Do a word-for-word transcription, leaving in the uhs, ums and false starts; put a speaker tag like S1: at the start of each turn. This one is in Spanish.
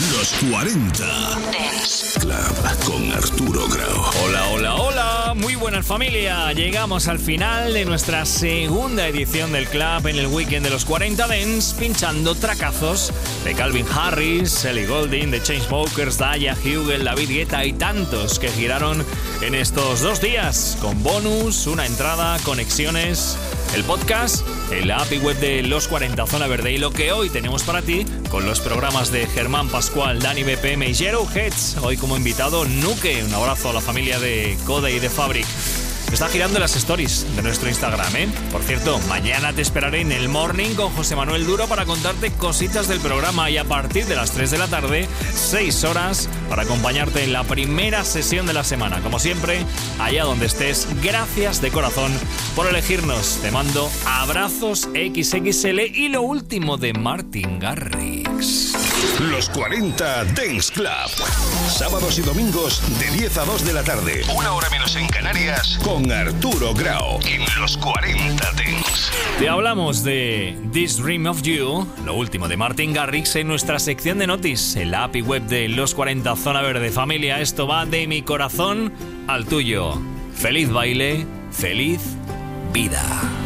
S1: Los cuarenta Dance Club con Arturo Grau.
S2: Hola, hola, hola. Muy buenas, familia. Llegamos al final de nuestra segunda edición del club en el weekend de los cuarenta Dance, pinchando tracazos de Calvin Harris, Ellie Goulding, The Chainsmokers, Daya, Hugel, David Guetta y tantos que giraron en estos dos días, con bonus, una entrada, conexiones, el podcast, el app y web de Los cuarenta Zona Verde y lo que hoy tenemos para ti con los programas de Germán Pascual, Dani B P M y Jero Heads. Hoy como invitado Nuke. Un abrazo a la familia de Code y de Fabric. Está girando las stories de nuestro Instagram, ¿eh? Por cierto, mañana te esperaré en el Morning con José Manuel Duro para contarte cositas del programa y a partir de las tres de la tarde, seis horas, para acompañarte en la primera sesión de la semana. Como siempre, allá donde estés, gracias de corazón por elegirnos. Te mando abrazos equis equis ele y lo último de Martin Garrix.
S1: Los cuarenta Dance Club. Sábados y domingos de diez a dos de la tarde. Una hora menos en Canarias. Con Arturo Grau. En Los cuarenta Dance.
S2: Te hablamos de This Dream of You, lo último de Martin Garrix, en nuestra sección de Notis, el app y web de Los cuarenta Zona Verde. Familia, esto va de mi corazón al tuyo. Feliz baile, feliz vida.